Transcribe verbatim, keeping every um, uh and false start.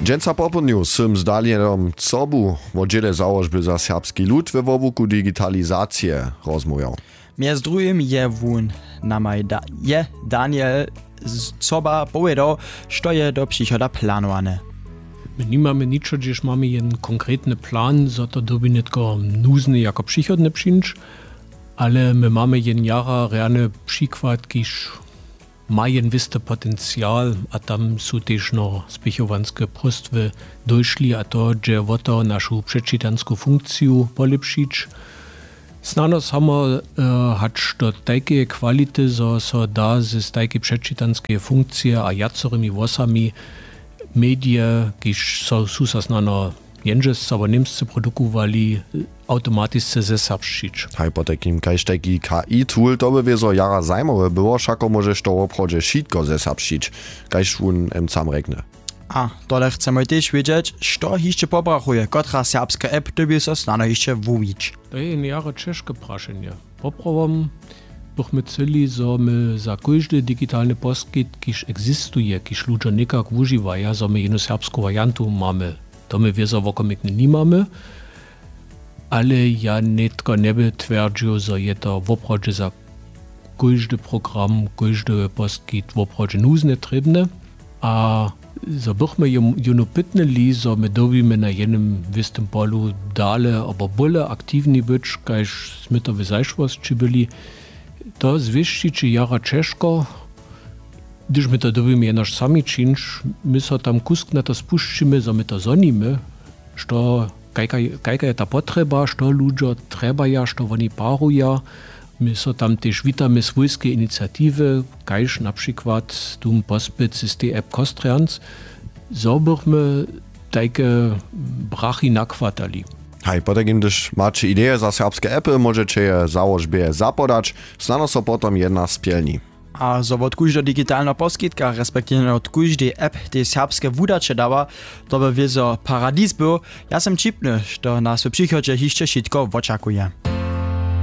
Dżęca popodniu sym z Danielom Cobu o dziele założby za serbski lud we wobuku digitalizację rozmawiał. Między drugim je wun namaj da, je Daniel Coba powiedział, że je do przychoda planowane. My nie mamy niczego, gdzież mamy jeden konkretny plan, za to doby nie tylko nuzny jako przychodny przyjść, ale my mamy jeden jara realny przykład, kiż ma jeden wisty potencjal, a tam są też no spichowanskie prostwy doszli, a to, że o to naszą przeczytanską funkcję polepszyć. Znanos mamy uh, hać do takie kwality, że so da z takie przeczytanskie funkcje a jacorymi włosami media, kiż so susa znano jenżes, aber niemscy produkowali automatycznie ze serbszczyć. Haj po takim kajś taki K I-tool to by wieso jara zajmowe było, szako możesz to obchodzie szitko ze serbszczyć, kajś wun em sam rekne. A, dole chcemy też wiedzieć, co jeszcze pobrachuje, kotra serbska app, tobie so znano jeszcze wujić. To jest jara czeszkie praszenie. Poprawam bychmy chcieli, że my za każdy digitalny poskyt, kiż egzystuje, kiż ludzie nikak używają, że my jedną serbską wariantu mamy. To my wieso wokomikne nie mamy, ale ja netko nie by twierdził, że je to w oprodzie za każdy program, każdy poskyt w oprodzie nuzne trebne, a że bychmy jeno pytnili, że my dobimy na jednym wistym polu dalej, albo bole aktywni być, kajż my to w zajszłości byli, to zwieszczy czy jara czeszko, gdyż my to dobimy jenoż sami czynić, my so tam kusk na to spuszczymy, że my to zonimy, że jaka je ta potrzeba, że ludzie trebają, że oni parują. My so tam też witamy swojskie inicjatywy, kajż na przykład tum pospyt z tej app Kostrians, so bychmy takie brachy nakładali. Hej, potem gdyż macie ideje za serbskie appy, możecie je założbie zapodać, znano so potom jedna z pielni. A so od każda digitalna poskytka, respektive od każdej app, die serbskie wudacze dała, to by wieso paradis był. Ja sam cipny, że nas w przychodzie jeszcze wszystko oczekuje.